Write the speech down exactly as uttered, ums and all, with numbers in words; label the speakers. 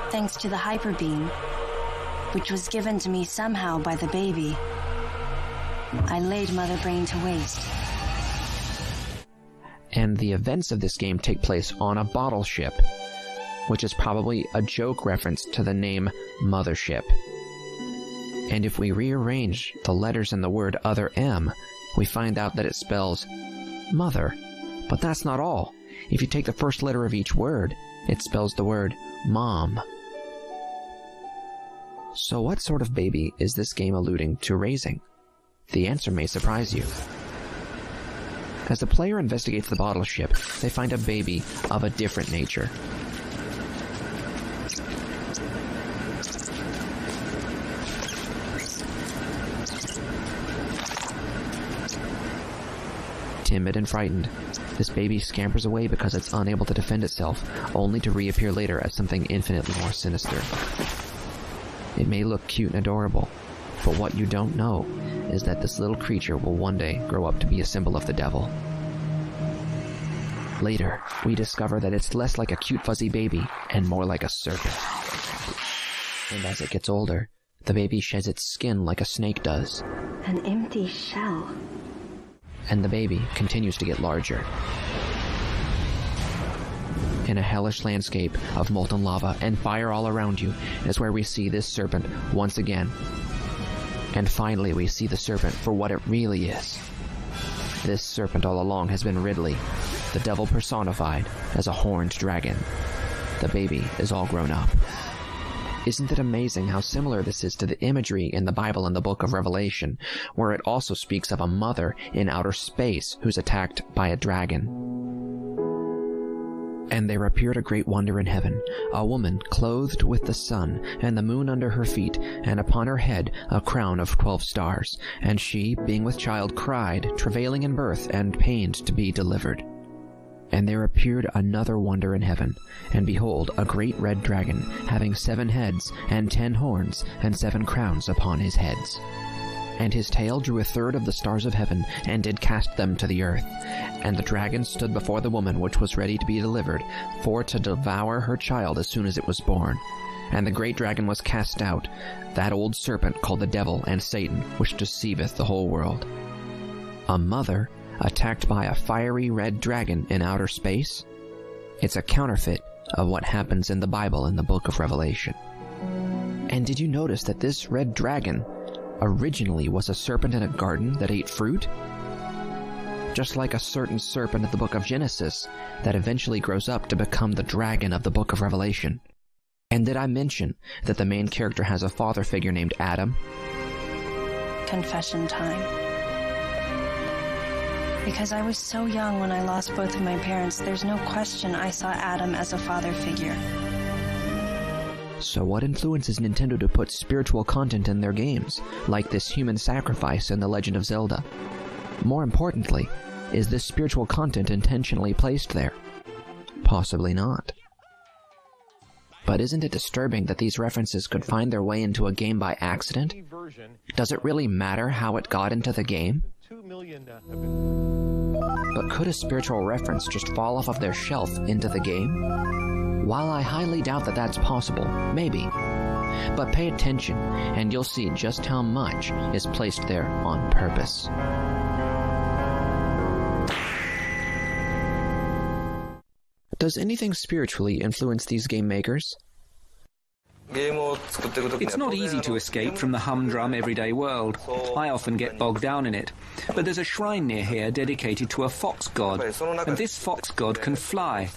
Speaker 1: thanks to the hyper beam, which was given to me somehow by the baby. I laid Mother Brain to waste.
Speaker 2: And the events of this game take place on a bottle ship, which is probably a joke reference to the name Mothership. And if we rearrange the letters in the word other M, we find out that it spells mother. But that's not all. If you take the first letter of each word, it spells the word mom. So what sort of baby is this game alluding to raising? The answer may surprise you. As the player investigates the bottle ship, they find a baby of a different nature. Timid and frightened, this baby scampers away because it's unable to defend itself, only to reappear later as something infinitely more sinister. It may look cute and adorable, but what you don't know is that this little creature will one day grow up to be a symbol of the devil. Later, we discover that it's less like a cute fuzzy baby and more like a serpent. And as it gets older, the baby sheds its skin like a snake does.
Speaker 1: An empty shell.
Speaker 2: And the baby continues to get larger. In a hellish landscape of molten lava and fire all around you is where we see this serpent once again. And finally we see the serpent for what it really is. This serpent all along has been Ridley, the devil personified as a horned dragon. The baby is all grown up. Isn't it amazing how similar this is to the imagery in the Bible in the book of Revelation, where it also speaks of a mother in outer space who's attacked by a dragon? And there appeared a great wonder in heaven, a woman clothed with the sun, and the moon under her feet, and upon her head a crown of twelve stars. And she, being with child, cried, travailing in birth, and pained to be delivered. And there appeared another wonder in heaven, and behold, a great red dragon, having seven heads, and ten horns, and seven crowns upon his heads. And his tail drew a third of the stars of heaven, and did cast them to the earth. And the dragon stood before the woman which was ready to be delivered, for to devour her child as soon as it was born. And the great dragon was cast out, that old serpent called the devil and Satan, which deceiveth the whole world. A mother attacked by a fiery red dragon in outer space? It's a counterfeit of what happens in the Bible in the book of Revelation. And did you notice that this red dragon originally was a serpent in a garden that ate fruit? Just like a certain serpent in the book of Genesis that eventually grows up to become the dragon of the book of Revelation. And did I mention that the main character has a father figure named Adam?
Speaker 1: Confession time. Because I was so young when I lost both of my parents, there's no question I saw Adam as a father figure.
Speaker 2: So what influences Nintendo to put spiritual content in their games, like this human sacrifice in The Legend of Zelda? More importantly, is this spiritual content intentionally placed there? Possibly not. But isn't it disturbing that these references could find their way into a game by accident? Does it really matter how it got into the game? But could a spiritual reference just fall off of their shelf into the game? While I highly doubt that that's possible, maybe. But pay attention, and you'll see just how much is placed there on purpose. Does anything spiritually influence these game makers?
Speaker 3: It's not easy to escape from the humdrum everyday world. I often get bogged down in it. But there's a shrine near here dedicated to a fox god, and this fox god can fly.